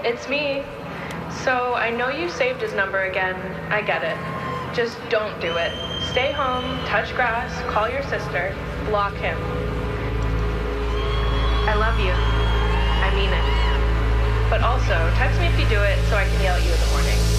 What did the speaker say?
It's me. So I know you saved his number again. I get it. Just don't do it. Stay home, touch grass, call your sister, block him. I love you. I mean it. But also, text me if you do it so I can yell at you in the morning.